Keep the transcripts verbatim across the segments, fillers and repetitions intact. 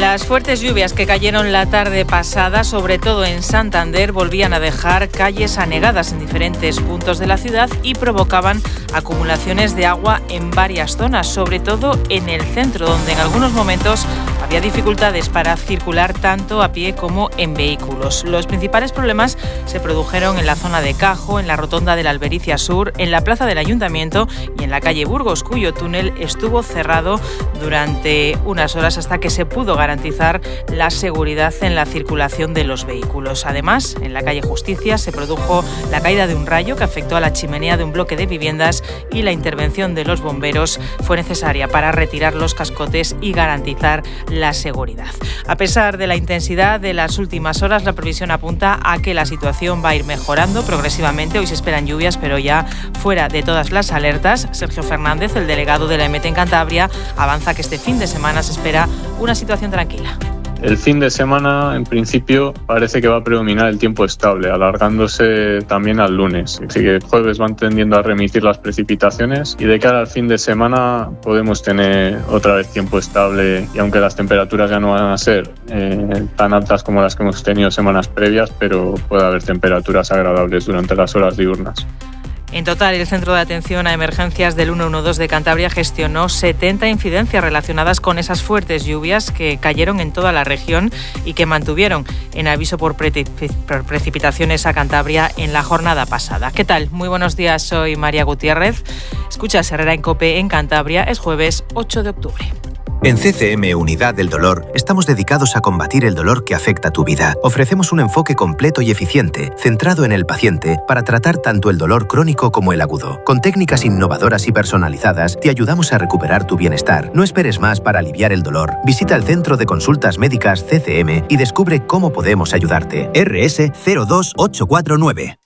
Las fuertes lluvias que cayeron la tarde pasada, sobre todo en Santander, volvían a dejar calles anegadas en diferentes puntos de la ciudad y provocaban acumulaciones de agua en varias zonas, sobre todo en el centro, donde en algunos momentos había dificultades para circular tanto a pie como en vehículos. Los principales problemas se produjeron en la zona de Cajo, en la rotonda de la Albericia Sur, en la plaza del Ayuntamiento y en la calle Burgos, cuyo túnel estuvo cerrado durante unas horas hasta que se pudo garantizar la seguridad en la circulación de los vehículos. Además, en la calle Justicia se produjo la caída de un rayo que afectó a la chimenea de un bloque de viviendas y la intervención de los bomberos fue necesaria para retirar los cascotes y garantizar la seguridad. A pesar de la intensidad de las últimas horas, la previsión apunta a que la situación va a ir mejorando progresivamente. Hoy se esperan lluvias, pero ya fuera de todas las alertas. Sergio Fernández, el delegado de la E M E T en Cantabria, avanza que este fin de semana se espera una situación tranquila. El fin de semana, en principio, parece que va a predominar el tiempo estable, alargándose también al lunes. Así que el jueves van tendiendo a remitir las precipitaciones y de cara al fin de semana podemos tener otra vez tiempo estable, y aunque las temperaturas ya no van a ser eh, tan altas como las que hemos tenido semanas previas, pero puede haber temperaturas agradables durante las horas diurnas. En total, el Centro de Atención a Emergencias del ciento doce de Cantabria gestionó setenta incidencias relacionadas con esas fuertes lluvias que cayeron en toda la región y que mantuvieron en aviso por, pre- por precipitaciones a Cantabria en la jornada pasada. ¿Qué tal? Muy buenos días, soy María Gutiérrez. Escuchas Herrera en COPE en Cantabria. Es jueves ocho de octubre. En C C M Unidad del Dolor estamos dedicados a combatir el dolor que afecta tu vida. Ofrecemos un enfoque completo y eficiente, centrado en el paciente, para tratar tanto el dolor crónico como el agudo. Con técnicas innovadoras y personalizadas, te ayudamos a recuperar tu bienestar. No esperes más para aliviar el dolor. Visita el Centro de Consultas Médicas C C M y descubre cómo podemos ayudarte. R S cero dos ocho cuatro nueve.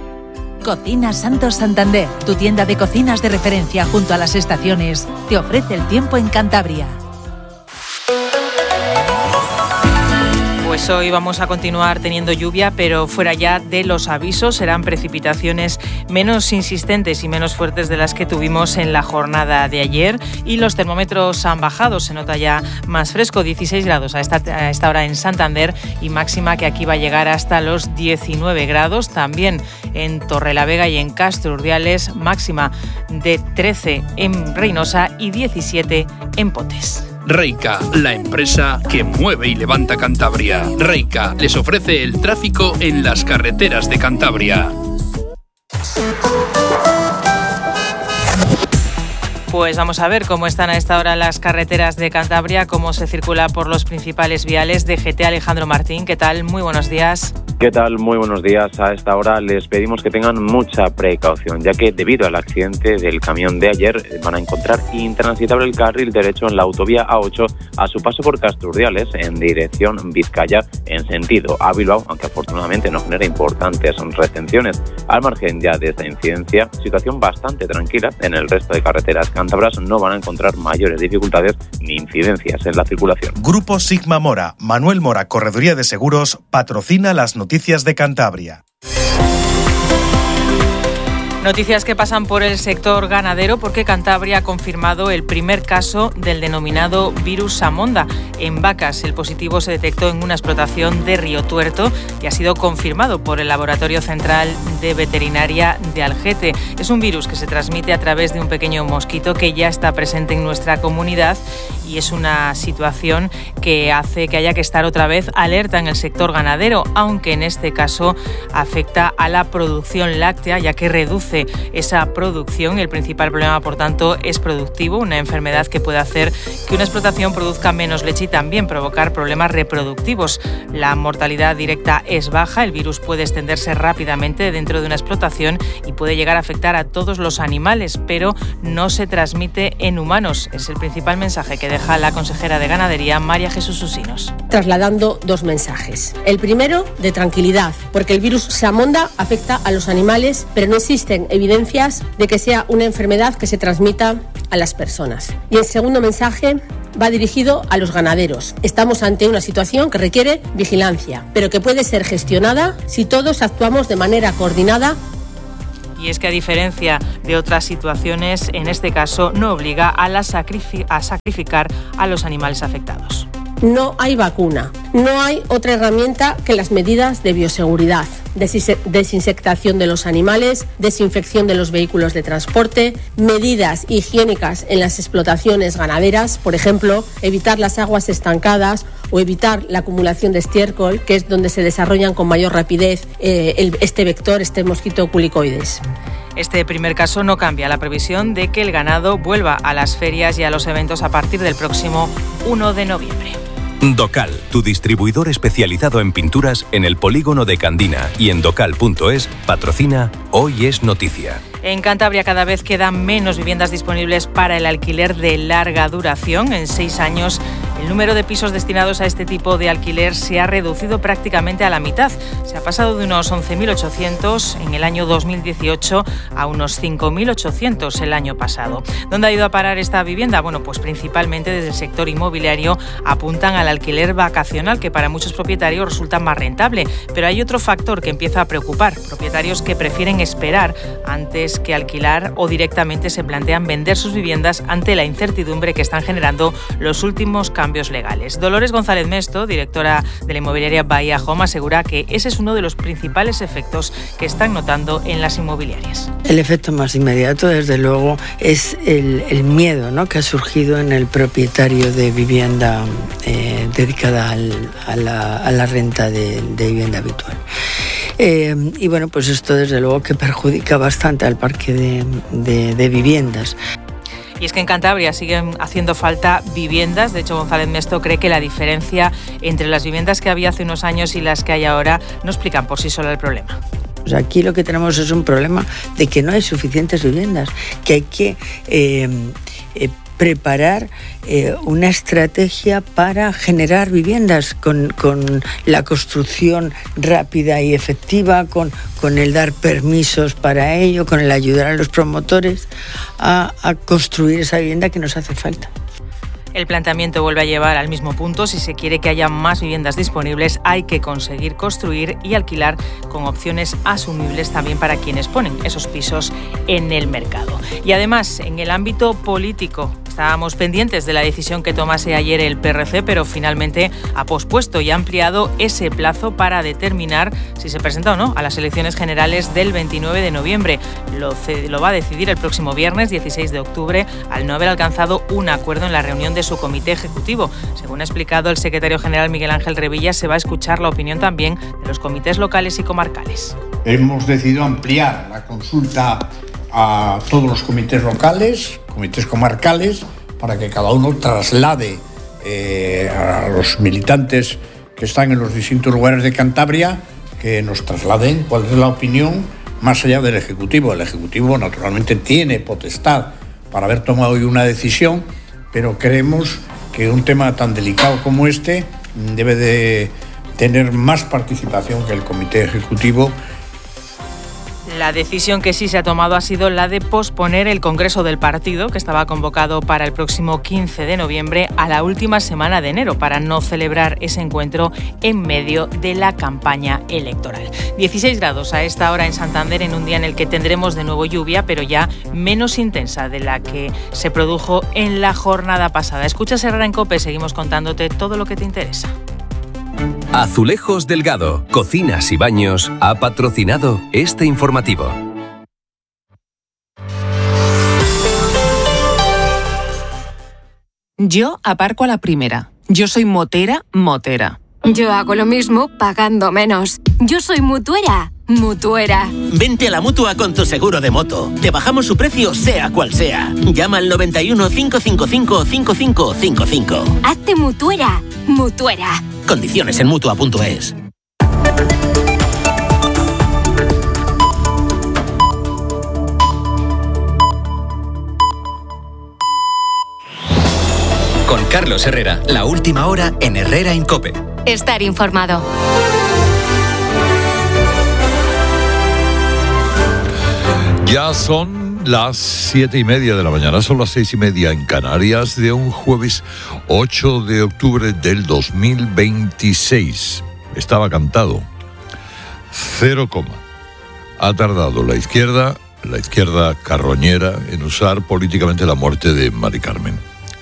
Cocina Santos Santander, tu tienda de cocinas de referencia junto a las estaciones, te ofrece el tiempo en Cantabria. Pues hoy vamos a continuar teniendo lluvia, pero fuera ya de los avisos, serán precipitaciones menos insistentes y menos fuertes de las que tuvimos en la jornada de ayer, y los termómetros han bajado, se nota ya más fresco, dieciséis grados a esta, a esta hora en Santander, y máxima que aquí va a llegar hasta los diecinueve grados, también en Torrelavega y en Castro Urdiales, máxima de trece en Reynosa y diecisiete en Potes. Reica, la empresa que mueve y levanta Cantabria. Reica les ofrece el tráfico en las carreteras de Cantabria. Pues vamos a ver cómo están a esta hora las carreteras de Cantabria, cómo se circula por los principales viales. D G T Alejandro Martín, ¿qué tal? Muy buenos días. ¿Qué tal? Muy buenos días. A esta hora les pedimos que tengan mucha precaución, ya que debido al accidente del camión de ayer van a encontrar intransitable el carril derecho en la autovía A ocho a su paso por Castro Urdiales en dirección Vizcaya en sentido a Bilbao, aunque afortunadamente no genera importantes retenciones. Al margen ya de esta incidencia, situación bastante tranquila en el resto de carreteras cántabras, no van a encontrar mayores dificultades ni incidencias en la circulación. Grupo Sigma Mora, Manuel Mora, Correduría de Seguros, patrocina las noticias de Cantabria. Noticias que pasan por el sector ganadero, porque Cantabria ha confirmado el primer caso del denominado virus Samonda en vacas. El positivo se detectó en una explotación de Río Tuerto y ha sido confirmado por el Laboratorio Central de Veterinaria de Algete. Es un virus que se transmite a través de un pequeño mosquito que ya está presente en nuestra comunidad, y es una situación que hace que haya que estar otra vez alerta en el sector ganadero, aunque en este caso afecta a la producción láctea, ya que reduce esa producción. El principal problema, por tanto, es productivo, una enfermedad que puede hacer que una explotación produzca menos leche y también provocar problemas reproductivos. La mortalidad directa es baja, el virus puede extenderse rápidamente dentro de una explotación y puede llegar a afectar a todos los animales, pero no se transmite en humanos. Es el principal mensaje que deja la consejera de Ganadería, María Jesús Usinos. Trasladando dos mensajes. El primero, de tranquilidad, porque el virus Samonda afecta a los animales, pero no existen evidencias de que sea una enfermedad que se transmita a las personas. Y el segundo mensaje va dirigido a los ganaderos. Estamos ante una situación que requiere vigilancia, pero que puede ser gestionada si todos actuamos de manera coordinada. Y es que, a diferencia de otras situaciones, en este caso no obliga a, la sacrifi- a sacrificar a los animales afectados. No hay vacuna. No hay otra herramienta que las medidas de bioseguridad, desinsectación de los animales, desinfección de los vehículos de transporte, medidas higiénicas en las explotaciones ganaderas, por ejemplo, evitar las aguas estancadas o evitar la acumulación de estiércol, que es donde se desarrollan con mayor rapidez eh, el, este vector, este mosquito culicoides. Este primer caso no cambia la previsión de que el ganado vuelva a las ferias y a los eventos a partir del próximo uno de noviembre. Docal, tu distribuidor especializado en pinturas en el polígono de Candina y en docal punto es, patrocina Hoy es Noticia. En Cantabria cada vez quedan menos viviendas disponibles para el alquiler de larga duración. En seis años, el número de pisos destinados a este tipo de alquiler se ha reducido prácticamente a la mitad. Se ha pasado de unos once mil ochocientos en el año dos mil dieciocho a unos cinco mil ochocientos el año pasado. ¿Dónde ha ido a parar esta vivienda? Bueno, pues principalmente desde el sector inmobiliario apuntan al alquiler vacacional, que para muchos propietarios resulta más rentable. Pero hay otro factor que empieza a preocupar. Propietarios que prefieren esperar antes que alquilar o directamente se plantean vender sus viviendas ante la incertidumbre que están generando los últimos cambios legales. Dolores González Mesto, directora de la inmobiliaria Bahía Home, asegura que ese es uno de los principales efectos que están notando en las inmobiliarias. El efecto más inmediato, desde luego, es el, el miedo, ¿no?, que ha surgido en el propietario de vivienda eh, dedicada al, a, la, a la renta de, de vivienda habitual. Eh, y bueno, pues esto desde luego que perjudica bastante al parque de, de, de viviendas. Y es que en Cantabria siguen haciendo falta viviendas. De hecho, González Mesto cree que la diferencia entre las viviendas que había hace unos años y las que hay ahora no explican por sí sola el problema. Pues aquí lo que tenemos es un problema de que no hay suficientes viviendas, que hay que eh, eh, preparar eh, una estrategia para generar viviendas con, con la construcción rápida y efectiva, con, con el dar permisos para ello, con el ayudar a los promotores a, a construir esa vivienda que nos hace falta. El planteamiento vuelve a llevar al mismo punto. Si se quiere que haya más viviendas disponibles, hay que conseguir construir y alquilar con opciones asumibles también para quienes ponen esos pisos en el mercado. Y además, en el ámbito político, estábamos pendientes de la decisión que tomase ayer el P R C, pero finalmente ha pospuesto y ha ampliado ese plazo para determinar si se presenta o no a las elecciones generales del veintinueve de noviembre. Lo, lo va a decidir el próximo viernes dieciséis de octubre, al no haber alcanzado un acuerdo en la reunión de su comité ejecutivo. Según ha explicado el secretario general Miguel Ángel Revilla, se va a escuchar la opinión también de los comités locales y comarcales. Hemos decidido ampliar la consulta a todos los comités locales, comités comarcales, para que cada uno traslade eh, a los militantes que están en los distintos lugares de Cantabria, que nos trasladen cuál es la opinión más allá del Ejecutivo. El Ejecutivo naturalmente tiene potestad para haber tomado hoy una decisión, pero creemos que un tema tan delicado como este debe de tener más participación que el Comité Ejecutivo. La decisión que sí se ha tomado ha sido la de posponer el Congreso del Partido, que estaba convocado para el próximo quince de noviembre, a la última semana de enero, para no celebrar ese encuentro en medio de la campaña electoral. dieciséis grados a esta hora en Santander, en un día en el que tendremos de nuevo lluvia, pero ya menos intensa de la que se produjo en la jornada pasada. Escuchas Herrera en COPE, seguimos contándote todo lo que te interesa. Azulejos Delgado, Cocinas y Baños, ha patrocinado este informativo. Yo aparco a la primera. Yo soy motera, motera. Yo hago lo mismo pagando menos. Yo soy mutuera, mutuera. Vente a la Mutua con tu seguro de moto. Te bajamos su precio sea cual sea. Llama al noventa y uno, cinco cinco cinco, cinco cinco cinco cinco. Hazte mutuera, mutuera. Condiciones en mutua punto es. Con Carlos Herrera, la última hora en Herrera en COPE. Estar informado. Ya son las siete y media de la mañana, son las seis y media en Canarias, de un jueves ocho de octubre del dos mil veintiséis. Estaba cantado. Cero coma. Ha tardado la izquierda, la izquierda carroñera, en usar políticamente la muerte de Mari Carmen.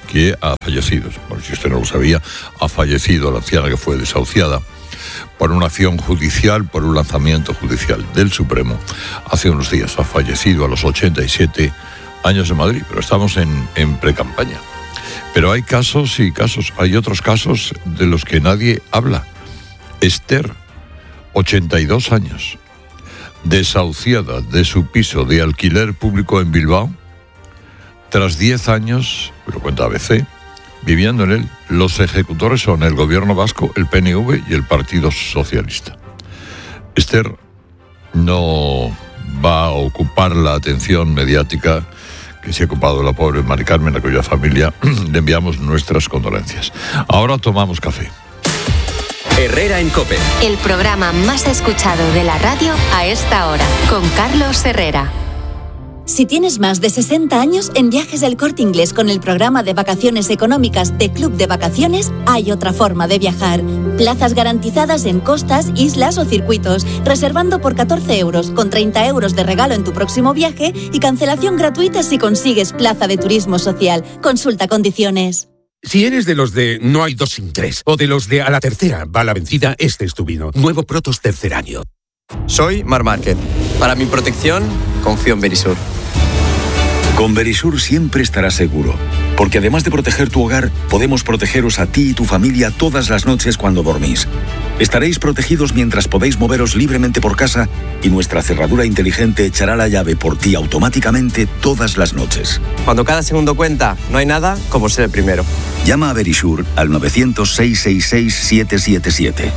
que ha fallecido. Bueno, si usted no lo sabía, ha fallecido la anciana que fue desahuciada por una acción judicial, por un lanzamiento judicial del Supremo. Hace unos días ha fallecido a los ochenta y siete años en Madrid, pero estamos en, en pre-campaña. Pero hay casos y casos, hay otros casos de los que nadie habla. Esther, ochenta y dos años, desahuciada de su piso de alquiler público en Bilbao, tras diez años, lo cuenta A B C, viviendo en él. Los ejecutores son el gobierno vasco, el P N V y el Partido Socialista. Esther no va a ocupar la atención mediática que se ha ocupado la pobre Mari Carmen, a cuya familia le enviamos nuestras condolencias. Ahora tomamos café. Herrera en COPE. El programa más escuchado de la radio a esta hora, con Carlos Herrera. Si tienes más de sesenta años, en Viajes del Corte Inglés con el programa de vacaciones económicas de Club de Vacaciones, hay otra forma de viajar. Plazas garantizadas en costas, islas o circuitos, reservando por catorce euros, con treinta euros de regalo en tu próximo viaje y cancelación gratuita si consigues plaza de turismo social. Consulta condiciones. Si eres de los de no hay dos sin tres, o de los de a la tercera va la vencida, este es tu vino. Nuevo Protos tercer año. Soy Mar Márquez. Para mi protección, confío en Verisur. Con Verisur siempre estarás seguro, porque además de proteger tu hogar, podemos protegeros a ti y tu familia todas las noches cuando dormís. Estaréis protegidos mientras podéis moveros libremente por casa y nuestra cerradura inteligente echará la llave por ti automáticamente todas las noches. Cuando cada segundo cuenta, no hay nada como ser el primero. Llama a Verisur al novecientos, seiscientos sesenta y seis, siete siete siete.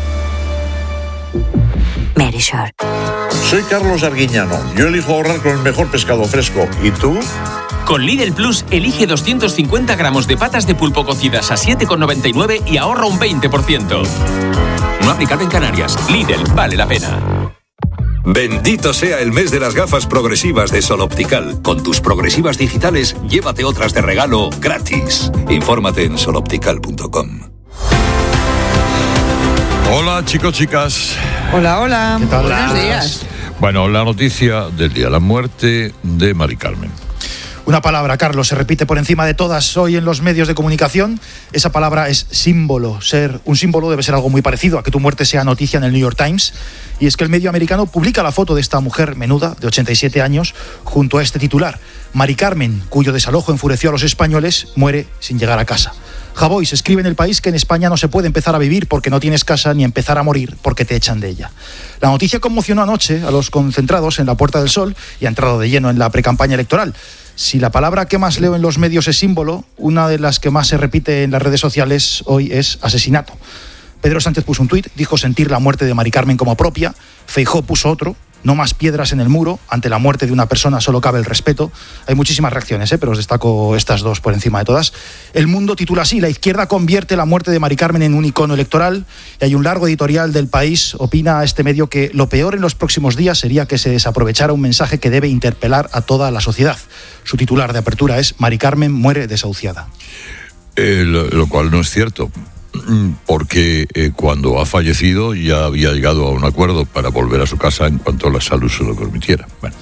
Verisur. Soy Carlos Arguiñano. Yo elijo ahorrar con el mejor pescado fresco. ¿Y tú? Con Lidl Plus, elige doscientos cincuenta gramos de patas de pulpo cocidas a siete con noventa y nueve y ahorra un veinte por ciento. No aplicado en Canarias. Lidl, vale la pena. Bendito sea el mes de las gafas progresivas de Sol Optical. Con tus progresivas digitales, llévate otras de regalo gratis. Infórmate en sol optical punto com. Hola, chicos, chicas. Hola, hola. ¿Qué tal? Buenos días. Bueno, la noticia del día, la muerte de Mari Carmen. Una palabra, Carlos, se repite por encima de todas hoy en los medios de comunicación. Esa palabra es símbolo. Ser un símbolo debe ser algo muy parecido a que tu muerte sea noticia en el New York Times. Y es que el medio americano publica la foto de esta mujer menuda, de ochenta y siete años, junto a este titular. Mari Carmen, cuyo desalojo enfureció a los españoles, muere sin llegar a casa. Javois escribe en El País que en España no se puede empezar a vivir porque no tienes casa, ni empezar a morir porque te echan de ella. La noticia conmocionó anoche a los concentrados en la Puerta del Sol y ha entrado de lleno en la precampaña electoral. Si la palabra que más leo en los medios es símbolo, una de las que más se repite en las redes sociales hoy es asesinato. Pedro Sánchez puso un tuit, dijo sentir la muerte de Mari Carmen como propia. Feijóo puso otro, no más piedras en el muro, ante la muerte de una persona solo cabe el respeto. Hay muchísimas reacciones, ¿eh? Pero os destaco estas dos por encima de todas. El Mundo titula así: la izquierda convierte la muerte de Mari Carmen en un icono electoral. Y hay un largo editorial del País, opina a este medio que lo peor en los próximos días sería que se desaprovechara un mensaje que debe interpelar a toda la sociedad. Su titular de apertura es: Mari Carmen muere desahuciada. Eh, lo, lo cual no es cierto, porque eh, cuando ha fallecido ya había llegado a un acuerdo para volver a su casa en cuanto la salud se lo permitiera. Bueno,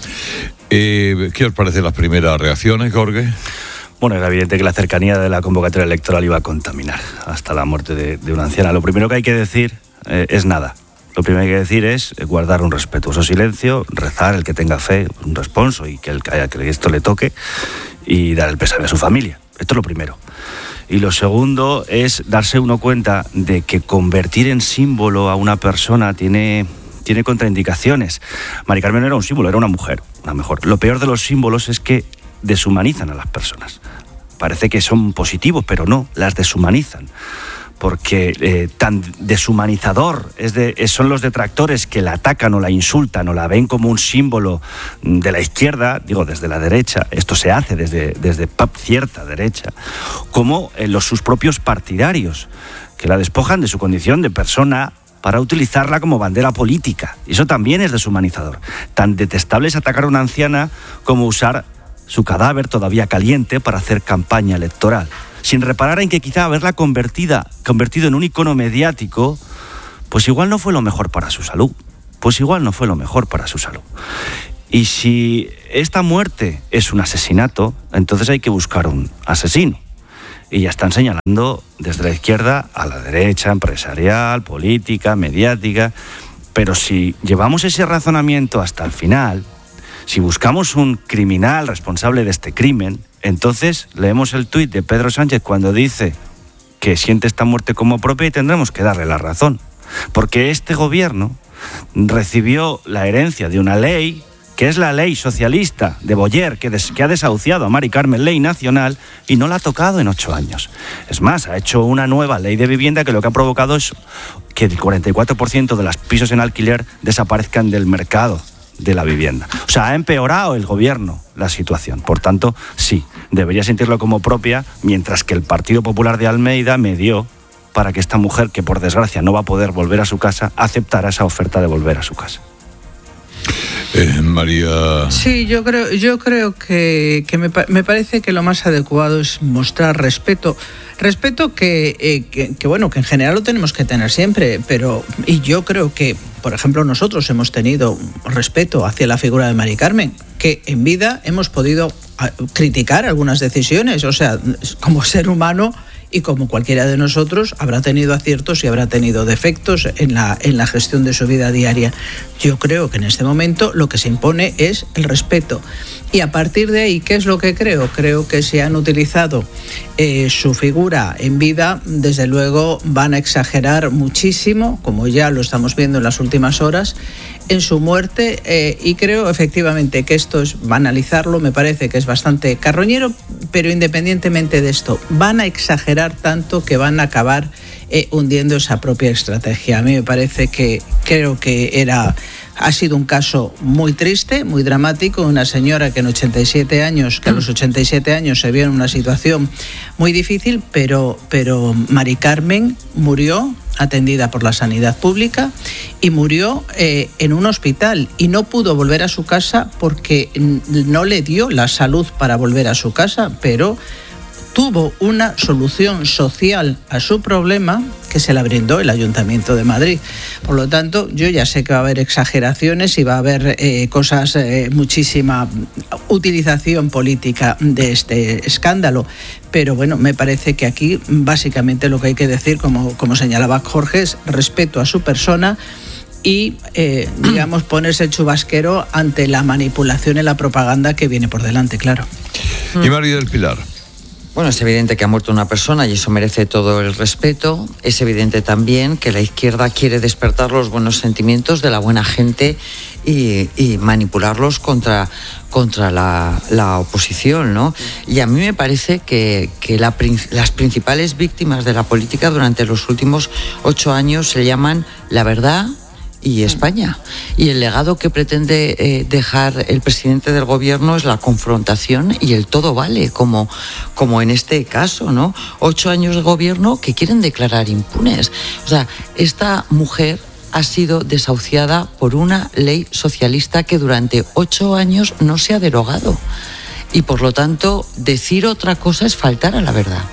eh, ¿qué os parecen las primeras reacciones, Jorge? Bueno, era evidente que la cercanía de la convocatoria electoral iba a contaminar hasta la muerte de, de una anciana. Lo primero que hay que decir eh, es nada. Lo primero que hay que decir es guardar un respetuoso silencio, rezar, el que tenga fe, un responso y que el que haya que esto le toque, y dar el pésame a su familia. Esto es lo primero. Y lo segundo es darse uno cuenta de que convertir en símbolo a una persona tiene, tiene contraindicaciones. Mari Carmen era un símbolo, era una mujer, una mejor. Lo peor de los símbolos es que deshumanizan a las personas. Parece que son positivos, pero no, las deshumanizan. Porque eh, tan deshumanizador es de, son los detractores que la atacan o la insultan o la ven como un símbolo de la izquierda, digo desde la derecha, esto se hace desde, desde cierta derecha, como eh, los, sus propios partidarios, que la despojan de su condición de persona para utilizarla como bandera política. Y eso también es deshumanizador. Tan detestable es atacar a una anciana como usar su cadáver todavía caliente para hacer campaña electoral, sin reparar en que quizá haberla convertida, convertido en un icono mediático, pues igual no fue lo mejor para su salud. Pues igual no fue lo mejor para su salud. Y si esta muerte es un asesinato, entonces hay que buscar un asesino. y ya están señalando desde la izquierda a la derecha, empresarial, política, mediática. Pero si llevamos ese razonamiento hasta el final, si buscamos un criminal responsable de este crimen, entonces leemos el tuit de Pedro Sánchez cuando dice que siente esta muerte como propia y tendremos que darle la razón. Porque este gobierno recibió la herencia de una ley, que es la ley socialista de Boyer, que, des, que ha desahuciado a Mari Carmen, ley nacional, y no la ha tocado en ocho años. Es más, ha hecho una nueva ley de vivienda que lo que ha provocado es que el cuarenta y cuatro por ciento de los pisos en alquiler desaparezcan del mercado de la vivienda. O sea, ha empeorado el gobierno la situación. Por tanto, sí, debería sentirlo como propia, mientras que el Partido Popular de Almeida me dio para que esta mujer, que por desgracia no va a poder volver a su casa, aceptara esa oferta de volver a su casa. Eh, María. Sí, yo creo, yo creo que, que me, me parece que lo más adecuado es mostrar respeto. Respeto que, eh, que, que, bueno, que en general lo tenemos que tener siempre, pero y yo creo que, por ejemplo, nosotros hemos tenido respeto hacia la figura de Mari Carmen, que en vida hemos podido criticar algunas decisiones, o sea, como ser humano y como cualquiera de nosotros habrá tenido aciertos y habrá tenido defectos en la, en la gestión de su vida diaria. Yo creo que en este momento lo que se impone es el respeto. Y a partir de ahí, ¿qué es lo que creo? Creo que si han utilizado eh, su figura en vida, desde luego van a exagerar muchísimo, como ya lo estamos viendo en las últimas horas, en su muerte, eh, y creo efectivamente que esto es banalizarlo, me parece que es bastante carroñero, pero independientemente de esto, van a exagerar tanto que van a acabar eh, hundiendo esa propia estrategia. A mí me parece que creo que era... Ha sido un caso muy triste, muy dramático, una señora que en ochenta y siete años, que a los ochenta y siete años se vio en una situación muy difícil, pero, pero Mari Carmen murió atendida por la sanidad pública y murió eh, en un hospital y no pudo volver a su casa porque no le dio la salud para volver a su casa, pero tuvo una solución social a su problema que se la brindó el Ayuntamiento de Madrid. Por lo tanto, yo ya sé que va a haber exageraciones y va a haber eh, cosas, eh, muchísima utilización política de este escándalo, pero bueno, me parece que aquí básicamente lo que hay que decir, como, como señalaba Jorge, es respeto a su persona y, eh, digamos, ponerse el chubasquero ante la manipulación y la propaganda que viene por delante, claro. Y María del Pilar. Bueno, es evidente que ha muerto una persona y eso merece todo el respeto. Es evidente también que la izquierda quiere despertar los buenos sentimientos de la buena gente y, y manipularlos contra, contra la, la oposición, ¿no? Y a mí me parece que, que la, las principales víctimas de la política durante los últimos ocho años se llaman La Verdad y España. Y el legado que pretende eh, dejar el presidente del gobierno es la confrontación y el todo vale, como, como en este caso, ¿no? Ocho años de gobierno que quieren declarar impunes. O sea, esta mujer ha sido desahuciada por una ley socialista que durante ocho años no se ha derogado. Y por lo tanto, decir otra cosa es faltar a la verdad.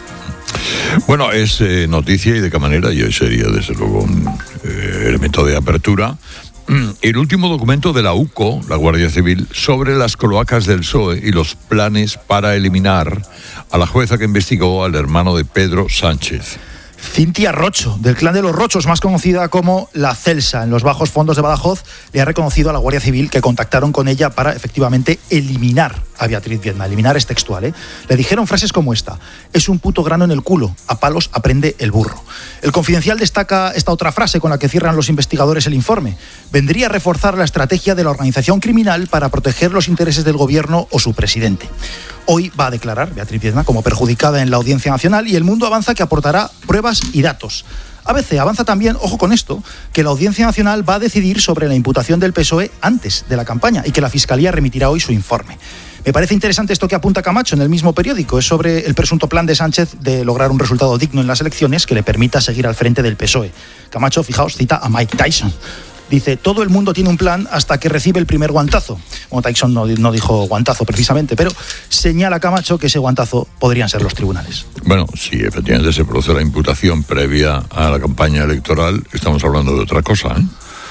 Bueno, es eh, noticia y de qué manera, y hoy sería desde luego un eh, elemento de apertura. El último documento de la U C O, la Guardia Civil, sobre las cloacas del P S O E y los planes para eliminar a la jueza que investigó al hermano de Pedro Sánchez. Cintia Rocho, del clan de los Rochos, más conocida como la Celsa, en los bajos fondos de Badajoz, le ha reconocido a la Guardia Civil que contactaron con ella para efectivamente eliminar a Beatriz Viedma. Eliminar es textual, ¿eh? Le dijeron frases como esta: es un puto grano en el culo, a palos aprende el burro. El Confidencial destaca esta otra frase con la que cierran los investigadores el informe: vendría a reforzar la estrategia de la organización criminal para proteger los intereses del gobierno o su presidente. Hoy va a declarar Beatriz Viedma como perjudicada en la Audiencia Nacional y El Mundo avanza que aportará pruebas y datos. A B C avanza también, ojo con esto, que la Audiencia Nacional va a decidir sobre la imputación del P S O E antes de la campaña y que la Fiscalía remitirá hoy su informe. Me parece interesante esto que apunta Camacho en el mismo periódico. Es sobre el presunto plan de Sánchez de lograr un resultado digno en las elecciones que le permita seguir al frente del P S O E. Camacho, fijaos, cita a Mike Tyson. Dice, todo el mundo tiene un plan hasta que recibe el primer guantazo. Bueno, Tyson no, no dijo guantazo precisamente, pero señala Camacho que ese guantazo podrían ser los tribunales. Bueno, si efectivamente se produce la imputación previa a la campaña electoral, estamos hablando de otra cosa, ¿eh?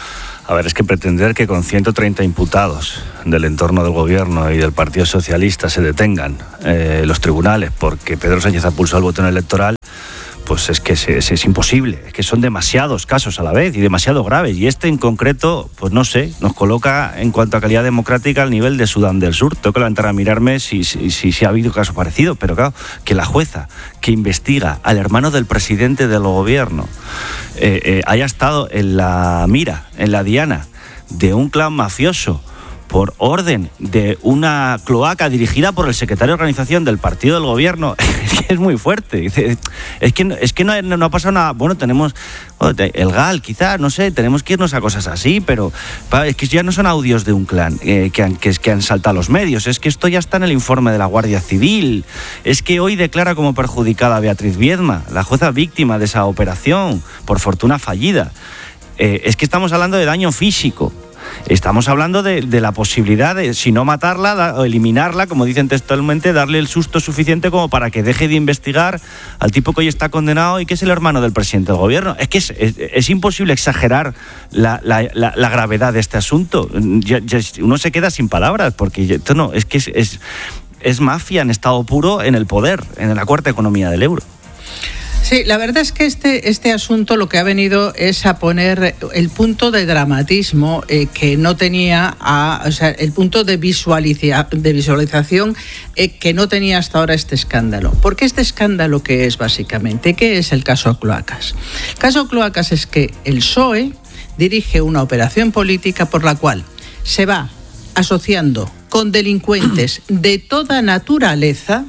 A ver, es que pretender que con ciento treinta imputados del entorno del gobierno y del Partido Socialista se detengan eh, los tribunales porque Pedro Sánchez ha pulsado el botón electoral, pues es que es, es, es imposible, es que son demasiados casos a la vez y demasiado graves. Y este en concreto, pues no sé, nos coloca en cuanto a calidad democrática al nivel de Sudán del Sur. Tengo que levantar a mirarme si, si, si, si ha habido caso parecido, pero claro, que la jueza que investiga al hermano del presidente del gobierno eh, eh, haya estado en la mira, en la diana de un clan mafioso por orden de una cloaca dirigida por el secretario de organización del partido del gobierno, es que es muy fuerte. Es que, es que no, no ha pasado nada. Bueno, tenemos el G A L, quizás, no sé, tenemos que irnos a cosas así, pero es que ya no son audios de un clan eh, que, han, que, que han saltado los medios, es que esto ya está en el informe de la Guardia Civil, es que hoy declara como perjudicada a Beatriz Viedma, la jueza víctima de esa operación, por fortuna fallida. Eh, es que estamos hablando de daño físico. Estamos hablando de, de la posibilidad de, si no matarla, da, o eliminarla, como dicen textualmente, darle el susto suficiente como para que deje de investigar al tipo que hoy está condenado y que es el hermano del presidente del gobierno. Es que es, es, es imposible exagerar la, la, la, la gravedad de este asunto. Ya, ya, uno se queda sin palabras, porque esto no, es que es, es, es mafia en estado puro en el poder, en la cuarta economía del euro. Sí, la verdad es que este, este asunto lo que ha venido es a poner el punto de dramatismo eh, que no tenía, a, o sea, el punto de, visualiza, de visualización eh, que no tenía hasta ahora este escándalo. Porque este escándalo, ¿qué es básicamente? ¿Qué es el caso Cloacas? El caso Cloacas es que el P S O E dirige una operación política por la cual se va asociando con delincuentes de toda naturaleza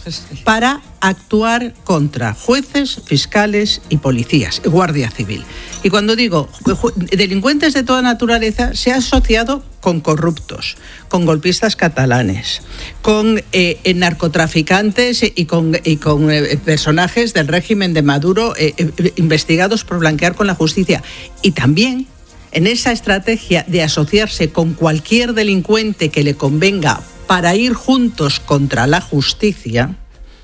para actuar contra jueces, fiscales y policías, Guardia Civil. Y cuando digo delincuentes de toda naturaleza, se ha asociado con corruptos, con golpistas catalanes, con eh, narcotraficantes y con, y con eh, personajes del régimen de Maduro eh, eh, investigados por blanquear con la justicia. Y también en esa estrategia de asociarse con cualquier delincuente que le convenga para ir juntos contra la justicia,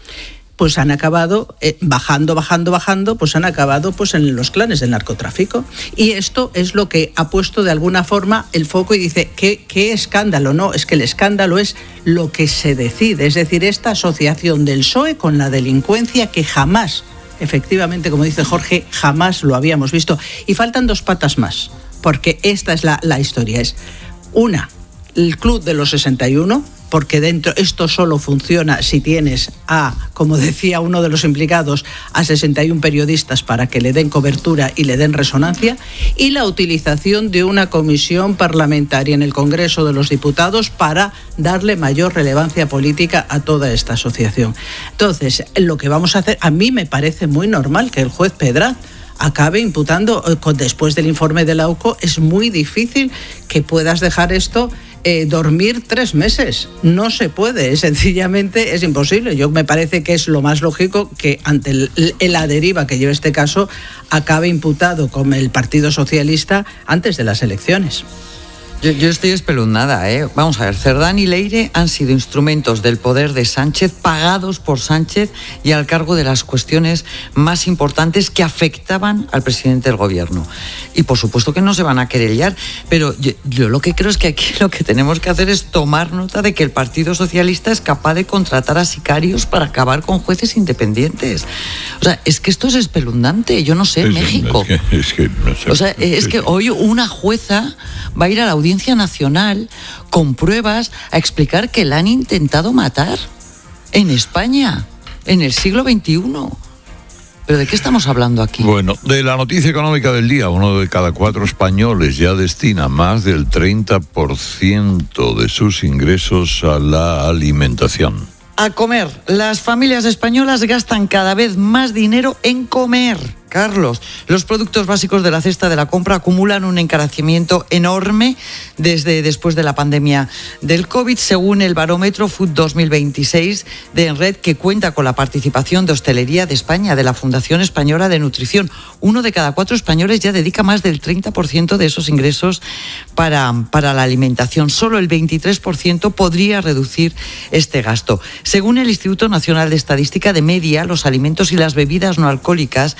pues han acabado eh, bajando, bajando, bajando, pues han acabado pues en los clanes del narcotráfico. Y esto es lo que ha puesto de alguna forma el foco y dice, ¿qué, qué escándalo? No, es que el escándalo es lo que se decide, es decir, esta asociación del P S O E con la delincuencia que jamás, efectivamente, como dice Jorge, jamás lo habíamos visto. Y faltan dos patas más, porque esta es la, la historia, es una, el Club de los sesenta y uno, porque dentro esto solo funciona si tienes a, como decía uno de los implicados, a sesenta y uno periodistas para que le den cobertura y le den resonancia, y la utilización de una comisión parlamentaria en el Congreso de los Diputados para darle mayor relevancia política a toda esta asociación. Entonces, lo que vamos a hacer, a mí me parece muy normal que el juez Pedraz acabe imputando, después del informe de la U C O, es muy difícil que puedas dejar esto eh, dormir tres meses. No se puede, sencillamente es imposible. Yo me parece que es lo más lógico que ante el, la deriva que lleva este caso acabe imputado con el Partido Socialista antes de las elecciones. Yo, yo estoy espeluznada, ¿eh? Vamos a ver, Cerdán y Leire han sido instrumentos del poder de Sánchez, pagados por Sánchez y al cargo de las cuestiones más importantes que afectaban al presidente del gobierno. Y por supuesto que no se van a querellar, pero yo, yo lo que creo es que aquí lo que tenemos que hacer es tomar nota de que el Partido Socialista es capaz de contratar a sicarios para acabar con jueces independientes. O sea, es que esto es espeluznante, yo no sé, en México. Es que, es que, no sé, o sea, es que hoy una jueza va a ir a la audiencia Nacional con pruebas a explicar que la han intentado matar en España en el siglo veintiuno. ¿Pero de qué estamos hablando aquí? Bueno, de la noticia económica del día, uno de cada cuatro españoles ya destina más del treinta por ciento de sus ingresos a la alimentación. A comer. Las familias españolas gastan cada vez más dinero en comer. Carlos, los productos básicos de la cesta de la compra acumulan un encarecimiento enorme desde después de la pandemia del COVID, según el barómetro Food dos mil veintiséis de Enred, que cuenta con la participación de Hostelería de España, de la Fundación Española de Nutrición. Uno de cada cuatro españoles ya dedica más del treinta por ciento de esos ingresos para, para la alimentación. Solo el veintitrés por ciento podría reducir este gasto. Según el Instituto Nacional de Estadística, de media, los alimentos y las bebidas no alcohólicas suponen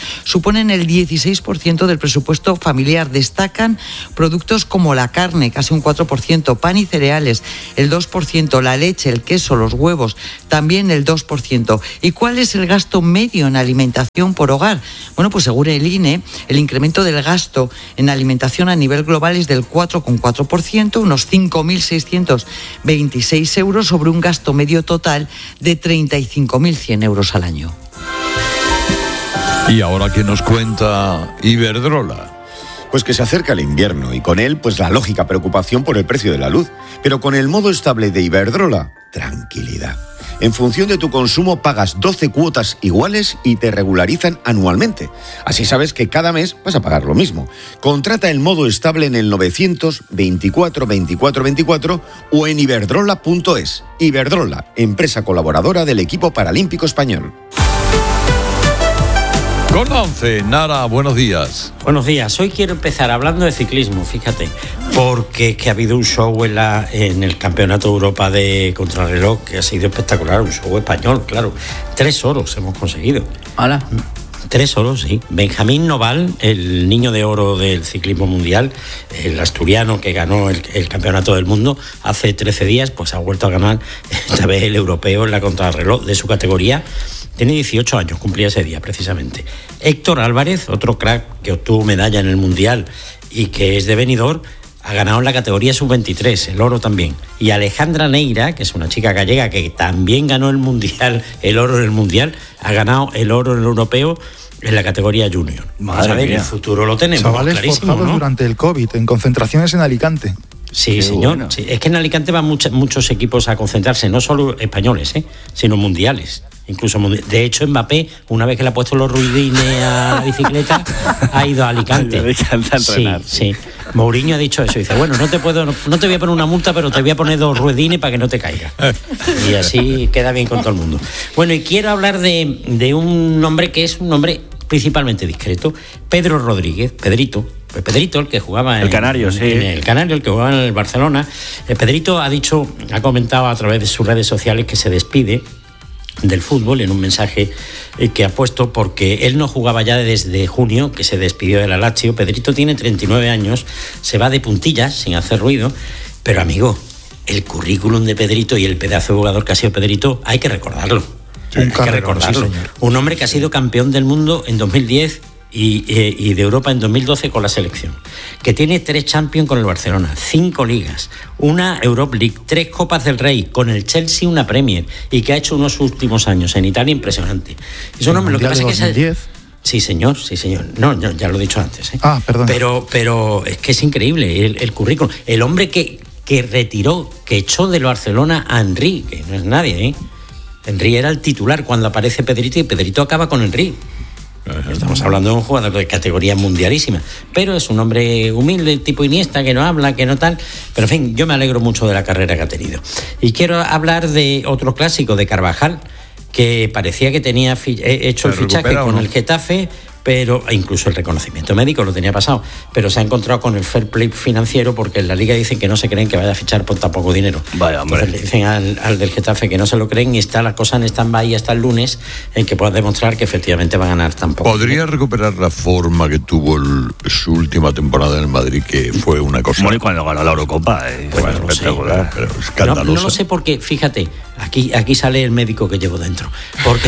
suponen el dieciséis por ciento del presupuesto familiar. Destacan productos como la carne, casi un cuatro por ciento, pan y cereales, el dos por ciento, la leche, el queso, los huevos, también el dos por ciento. ¿Y cuál es el gasto medio en alimentación por hogar? Bueno, pues según el I N E, el incremento del gasto en alimentación a nivel global es del cuatro coma cuatro por ciento, unos cinco mil seiscientos veintiséis euros sobre un gasto medio total de treinta y cinco mil cien euros al año. Y ahora, ¿qué nos cuenta Iberdrola? Pues que se acerca el invierno y con él, pues la lógica preocupación por el precio de la luz. Pero con el modo estable de Iberdrola, tranquilidad. En función de tu consumo pagas doce cuotas iguales y te regularizan anualmente. Así sabes que cada mes vas a pagar lo mismo. Contrata el modo estable en el novecientos veinticuatro veinticuatro veinticuatro o en iberdrola punto es. Iberdrola, empresa colaboradora del equipo paralímpico español. Con once, Nara, buenos días. Buenos días. Hoy quiero empezar hablando de ciclismo, fíjate, porque es que ha habido un show en, la, en el Campeonato de Europa de Contrarreloj que ha sido espectacular, un show español, claro. Tres oros hemos conseguido. Hola. Tres oros, sí. Benjamín Noval, el niño de oro del ciclismo mundial, el asturiano que ganó el, el Campeonato del Mundo hace trece días, pues ha vuelto a ganar esta vez el europeo en la contrarreloj de su categoría. Tiene dieciocho años, cumplía ese día precisamente. Héctor Álvarez, otro crack que obtuvo medalla en el Mundial y que es de Benidorm, ha ganado en la categoría sub veintitrés, el oro también. Y Alejandra Neira, que es una chica gallega que también ganó el Mundial, el oro en el Mundial, ha ganado el oro en el europeo en la categoría junior. Vamos a ver, el futuro lo tenemos Chavales clarísimo, forjados, ¿no? durante el COVID, en concentraciones en Alicante. Sí, Qué señor. bueno. Sí, es que en Alicante van mucha, muchos equipos a concentrarse, no solo españoles, ¿eh? sino mundiales. Incluso, de hecho, Mbappé, una vez que le ha puesto los ruidines a la bicicleta, ha ido a Alicante. Sí, sí. Mourinho ha dicho eso. Dice, bueno, no te puedo, no, no te voy a poner una multa, pero te voy a poner dos ruedines para que no te caigas. Y así queda bien con todo el mundo. Bueno, y quiero hablar de, de un nombre que es un nombre principalmente discreto. Pedro Rodríguez, Pedrito. Pedrito, el que jugaba en el Canario, en, sí. en el Canario, el que jugaba en el Barcelona. El Pedrito ha dicho, ha comentado a través de sus redes sociales que se despide del fútbol en un mensaje que ha puesto porque él no jugaba ya desde junio, que se despidió del Lazio. Pedrito tiene treinta y nueve años, se va de puntillas sin hacer ruido, pero amigo, el currículum de Pedrito y el pedazo de jugador que ha sido Pedrito hay que recordarlo. Sí, hay carrerón, que recordarlo. Sí, un hombre que ha sido campeón del mundo en dos mil diez y, y, y de Europa en dos mil doce con la selección, que tiene tres Champions con el Barcelona, cinco ligas, una Europa League, tres Copas del Rey, con el Chelsea una Premier, y que ha hecho unos últimos años en Italia impresionante. Es un hombre, lo que pasa es que dos mil diez. Sí, señor, sí, señor. No, no, ya lo he dicho antes. ¿eh? Ah, perdón. Pero, pero es que es increíble el, el currículum. El hombre que, que retiró, que echó del Barcelona a Henry, que no es nadie, ¿eh? Henry era el titular cuando aparece Pedrito y Pedrito acaba con Henry. Estamos hablando de un jugador de categoría mundialísima, pero es un hombre humilde, tipo Iniesta, que no habla, que no tal. Pero en fin, yo me alegro mucho de la carrera que ha tenido. Y quiero hablar de otro clásico, de Carvajal, que parecía que tenía fi- hecho el fichaje con el Getafe, pero incluso el reconocimiento médico lo tenía pasado, pero se ha encontrado con el fair play financiero porque en la liga dicen que no se creen que vaya a fichar por tan poco dinero. Vaya, hombre. Entonces le dicen al, al del Getafe que no se lo creen y está la cosa en stand-by hasta el lunes en que pueda demostrar que efectivamente va a ganar tan poco. ¿Podría recuperar la forma que tuvo el, su última temporada en el Madrid, que fue una cosa... Bueno, y cuando ganó la Eurocopa, eh, Pues fue no lo sé, espectacular. pero No, escandalosa. no lo sé porque, fíjate, aquí, aquí sale el médico que llevo dentro. Porque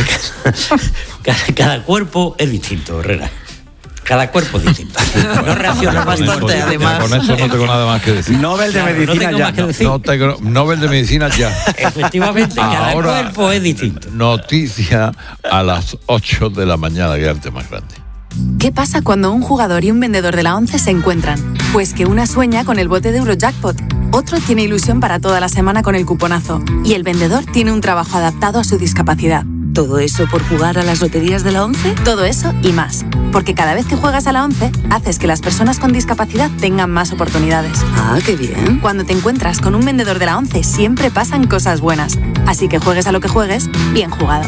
cada, cada cuerpo es distinto, Herrera. Cada cuerpo es distinto. No reacciona bastante, además. Con eso no tengo nada más que decir. Nobel de Claro, Medicina no tengo ya. más que decir. No tengo- Nobel de Medicina ya. Efectivamente, cada Ahora, cuerpo es distinto. Noticia a las ocho de la mañana, que arte más grande. ¿Qué pasa cuando un jugador y un vendedor de la ONCE se encuentran? Pues que una sueña con el bote de Eurojackpot, otro tiene ilusión para toda la semana con el cuponazo y el vendedor tiene un trabajo adaptado a su discapacidad. ¿Todo eso por jugar a las loterías de la ONCE? Todo eso y más. Porque cada vez que juegas a la ONCE, haces que las personas con discapacidad tengan más oportunidades. Ah, qué bien. Cuando te encuentras con un vendedor de la ONCE, siempre pasan cosas buenas. Así que juegues a lo que juegues, bien jugado.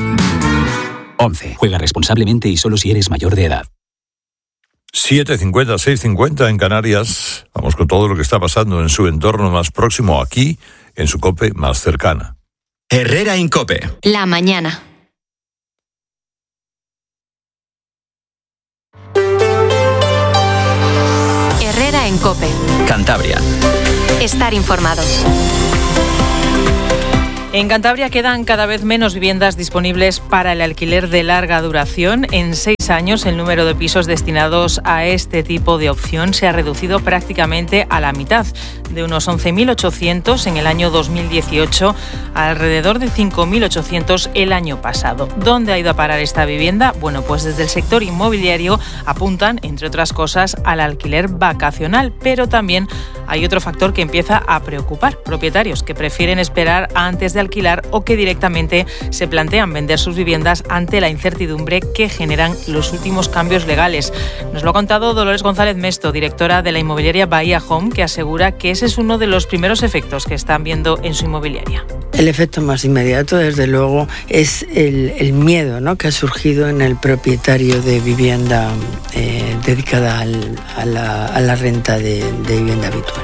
once. Juega responsablemente y solo si eres mayor de edad. siete cincuenta, seis cincuenta en Canarias. Vamos con todo lo que está pasando en su entorno más próximo, aquí, en su COPE más cercana. Herrera Incope. La mañana. Herrera en COPE. Cantabria. Estar informado. En Cantabria quedan cada vez menos viviendas disponibles para el alquiler de larga duración. En seis años, el número de pisos destinados a este tipo de opción se ha reducido prácticamente a la mitad, de unos once mil ochocientos en el año dos mil dieciocho a alrededor de cinco mil ochocientos el año pasado. ¿Dónde ha ido a parar esta vivienda? Bueno, pues desde el sector inmobiliario apuntan, entre otras cosas, al alquiler vacacional, pero también hay otro factor que empieza a preocupar: propietarios que prefieren esperar antes de alquilar o que directamente se plantean vender sus viviendas ante la incertidumbre que generan los últimos cambios legales. Nos lo ha contado Dolores González Mesto, directora de la inmobiliaria Bahía Home, que asegura que ese es uno de los primeros efectos que están viendo en su inmobiliaria. El efecto más inmediato, desde luego, es el, el miedo, ¿no?, que ha surgido en el propietario de vivienda eh, dedicada al, a, la, a la renta de, de vivienda habitual.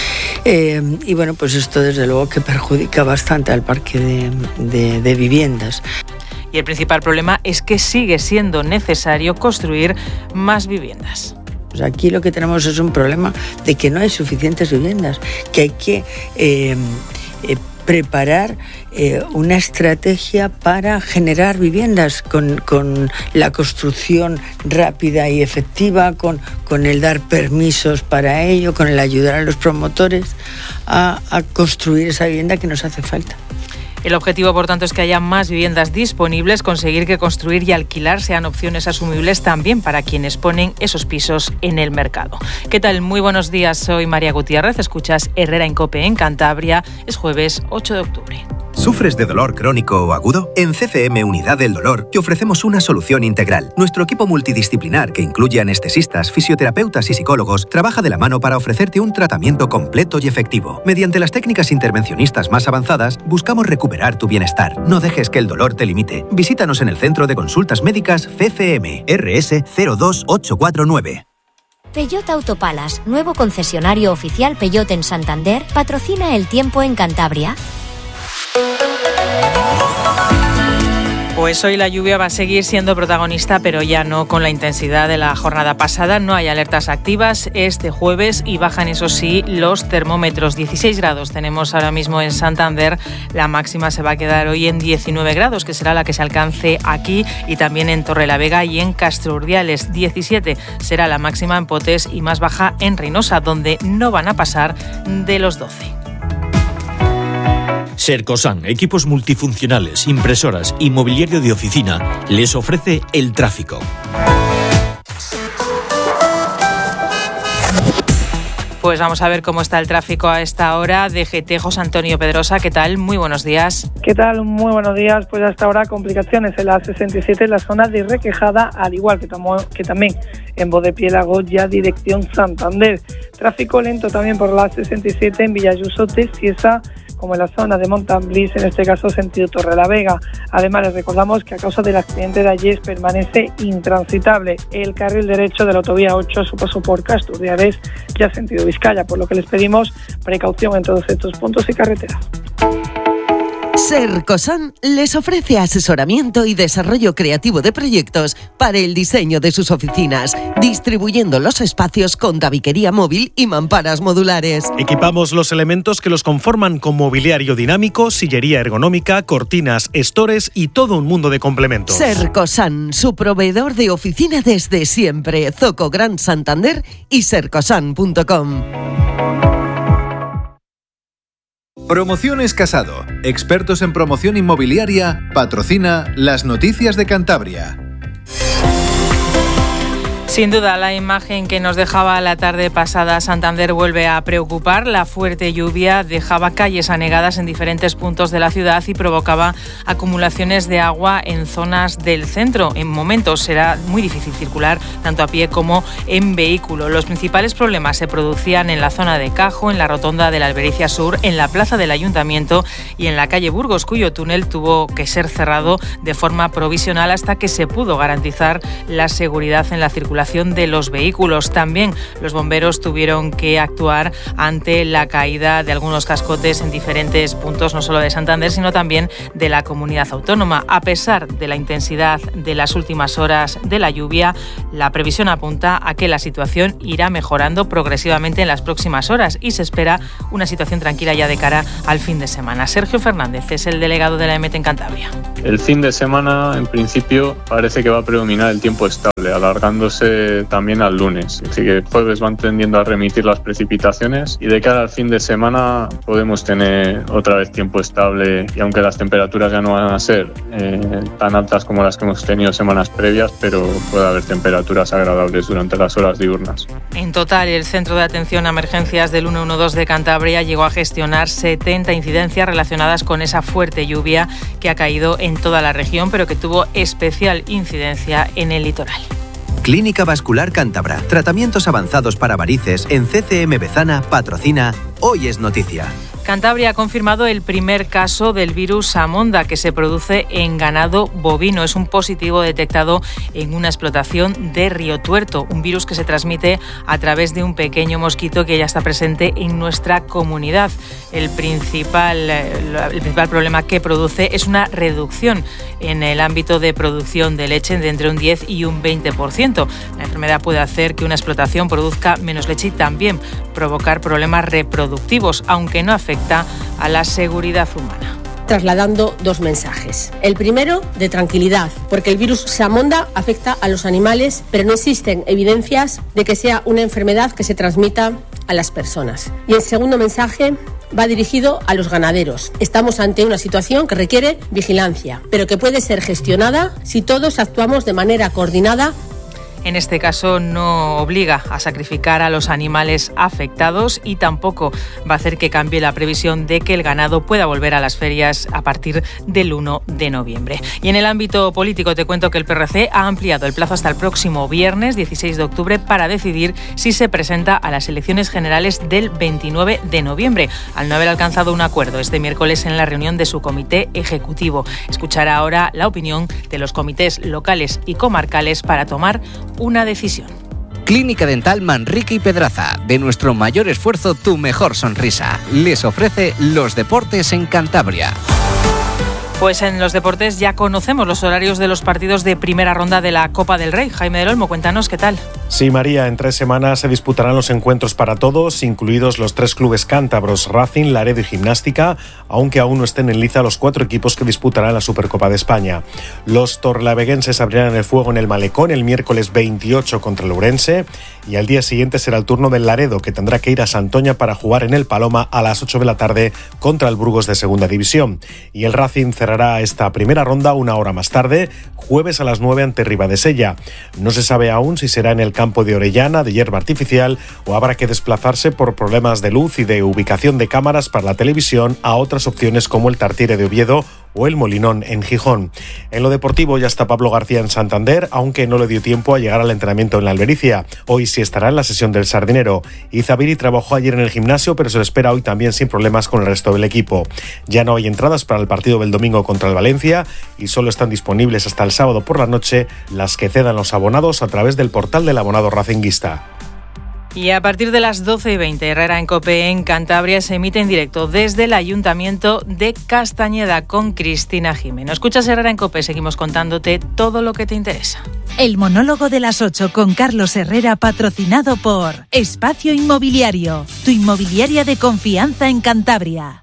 Eh, y bueno, pues esto desde luego que perjudica bastante al parque de, de, de viviendas. Y el principal problema es que sigue siendo necesario construir más viviendas. Pues aquí lo que tenemos es un problema de que no hay suficientes viviendas, que hay que eh, eh, preparar eh, una estrategia para generar viviendas con, con la construcción rápida y efectiva, con, con el dar permisos para ello, con el ayudar a los promotores a, a construir esa vivienda que nos hace falta. El objetivo, por tanto, es que haya más viviendas disponibles, conseguir que construir y alquilar sean opciones asumibles también para quienes ponen esos pisos en el mercado. ¿Qué tal? Muy buenos días, soy María Gutiérrez, escuchas Herrera en COPE en Cantabria, es jueves ocho de octubre. ¿Sufres de dolor crónico o agudo? En C C M Unidad del Dolor te ofrecemos una solución integral. Nuestro equipo multidisciplinar, que incluye anestesistas, fisioterapeutas y psicólogos, trabaja de la mano para ofrecerte un tratamiento completo y efectivo. Mediante las técnicas intervencionistas más avanzadas, buscamos recuperar tu bienestar. No dejes que el dolor te limite. Visítanos en el Centro de Consultas Médicas C C M, R S cero dos ocho cuatro nueve. Peugeot Autopalas, nuevo concesionario oficial Peugeot en Santander, patrocina el tiempo en Cantabria. Pues hoy la lluvia va a seguir siendo protagonista, pero ya no con la intensidad de la jornada pasada. No hay alertas activas este jueves y bajan, eso sí, los termómetros. dieciséis grados tenemos ahora mismo en Santander. La máxima se va a quedar hoy en diecinueve grados, que será la que se alcance aquí y también en Torrelavega y en Castro Urdiales. diecisiete será la máxima en Potés y más baja en Reynosa, donde no van a pasar de los doce. Sercosan, equipos multifuncionales, impresoras y mobiliario de oficina, les ofrece el tráfico. Pues vamos a ver cómo está el tráfico a esta hora. D G T, José Antonio Pedrosa, ¿qué tal? Muy buenos días. ¿Qué tal? Muy buenos días. Pues hasta ahora complicaciones en la sesenta y siete en la zona de Requejada, al igual que, tam- que también en Bodepiélago, ya dirección Santander. Tráfico lento también por la sesenta y siete en Villayuso de Cieza, como en la zona de Montamblís, en este caso sentido Torrelavega. Además, les recordamos que a causa del accidente de ayer permanece intransitable el carril derecho de la autovía ocho a su paso por Castro Urdiales, ya sentido Vizcaya, por lo que les pedimos precaución en todos estos puntos y carreteras. Sercosan les ofrece asesoramiento y desarrollo creativo de proyectos para el diseño de sus oficinas, distribuyendo los espacios con tabiquería móvil y mamparas modulares. Equipamos los elementos que los conforman con mobiliario dinámico, sillería ergonómica, cortinas, estores y todo un mundo de complementos. Sercosan, su proveedor de oficina desde siempre. Zoco Gran Santander y sercosan punto com. Promociones Casado, expertos en promoción inmobiliaria, patrocina las noticias de Cantabria. Sin duda, la imagen que nos dejaba la tarde pasada Santander vuelve a preocupar. La fuerte lluvia dejaba calles anegadas en diferentes puntos de la ciudad y provocaba acumulaciones de agua en zonas del centro. En momentos será muy difícil circular tanto a pie como en vehículo. Los principales problemas se producían en la zona de Cajo, en la rotonda de la Albericia Sur, en la plaza del Ayuntamiento y en la calle Burgos, cuyo túnel tuvo que ser cerrado de forma provisional hasta que se pudo garantizar la seguridad en la circulación circulación de los vehículos. También los bomberos tuvieron que actuar ante la caída de algunos cascotes en diferentes puntos, no solo de Santander, sino también de la comunidad autónoma. A pesar de la intensidad de las últimas horas de la lluvia, la previsión apunta a que la situación irá mejorando progresivamente en las próximas horas y se espera una situación tranquila ya de cara al fin de semana. Sergio Fernández es el delegado de la E M E T en Cantabria. El fin de semana, en principio, parece que va a predominar el tiempo estable, alargándose también al lunes. Así que el jueves van tendiendo a remitir las precipitaciones y de cara al fin de semana podemos tener otra vez tiempo estable, y aunque las temperaturas ya no van a ser eh, tan altas como las que hemos tenido semanas previas, pero puede haber temperaturas agradables durante las horas diurnas. En total, el Centro de Atención a Emergencias del ciento doce de Cantabria llegó a gestionar setenta incidencias relacionadas con esa fuerte lluvia que ha caído en toda la región, pero que tuvo especial incidencia en el litoral. Clínica Vascular Cántabra. Tratamientos avanzados para varices en C C M Bezana patrocina Hoy es Noticia. Cantabria ha confirmado el primer caso del virus Amonda que se produce en ganado bovino. Es un positivo detectado en una explotación de Río Tuerto, un virus que se transmite a través de un pequeño mosquito que ya está presente en nuestra comunidad. El principal, el principal problema que produce es una reducción en el ámbito de producción de leche de entre un diez y un veinte por ciento. La enfermedad puede hacer que una explotación produzca menos leche y también provocar problemas reproductivos, aunque no afecte a la seguridad humana. Trasladando dos mensajes. El primero, de tranquilidad, porque el virus Samonda afecta a los animales, pero no existen evidencias de que sea una enfermedad que se transmita a las personas. Y el segundo mensaje va dirigido a los ganaderos. Estamos ante una situación que requiere vigilancia, pero que puede ser gestionada si todos actuamos de manera coordinada. En este caso no obliga a sacrificar a los animales afectados y tampoco va a hacer que cambie la previsión de que el ganado pueda volver a las ferias a partir del uno de noviembre. Y en el ámbito político te cuento que el P R C ha ampliado el plazo hasta el próximo viernes dieciséis de octubre para decidir si se presenta a las elecciones generales del veintinueve de noviembre, al no haber alcanzado un acuerdo este miércoles en la reunión de su comité ejecutivo. Escuchará ahora la opinión de los comités locales y comarcales para tomar una decisión. Clínica Dental Manrique y Pedraza. De nuestro mayor esfuerzo, tu mejor sonrisa. Les ofrece los deportes en Cantabria. Pues en los deportes ya conocemos los horarios de los partidos de primera ronda de la Copa del Rey. Jaime del Olmo, cuéntanos qué tal. Sí, María, en tres semanas se disputarán los encuentros para todos, incluidos los tres clubes cántabros, Racing, Laredo y Gimnástica, aunque aún no estén en liza los cuatro equipos que disputarán la Supercopa de España. Los torrelavegüenses abrirán el fuego en el Malecón el miércoles veintiocho contra el Ourense, y al día siguiente será el turno del Laredo, que tendrá que ir a Santoña para jugar en el Paloma a las ocho de la tarde contra el Burgos de Segunda División. Y el Racing cerrará esta primera ronda una hora más tarde, jueves a las nueve ante Ribadesella. No se sabe aún si será en el campo de Orellana, de hierba artificial, o habrá que desplazarse por problemas de luz y de ubicación de cámaras para la televisión a otras opciones como el Tartiere de Oviedo o el Molinón en Gijón. En lo deportivo ya está Pablo García en Santander, aunque no le dio tiempo a llegar al entrenamiento en la Albericia. Hoy sí estará en la sesión del Sardinero. Izabiri trabajó ayer en el gimnasio, pero se le espera hoy también sin problemas con el resto del equipo. Ya no hay entradas para el partido del domingo contra el Valencia y solo están disponibles hasta el sábado por la noche las que cedan los abonados a través del portal del abonado racinguista. Y a partir de las doce y veinte, Herrera en COPE en Cantabria se emite en directo desde el Ayuntamiento de Castañeda con Cristina Jimeno. Escuchas Herrera en COPE, seguimos contándote todo lo que te interesa. El monólogo de las ocho con Carlos Herrera, patrocinado por Espacio Inmobiliario, tu inmobiliaria de confianza en Cantabria.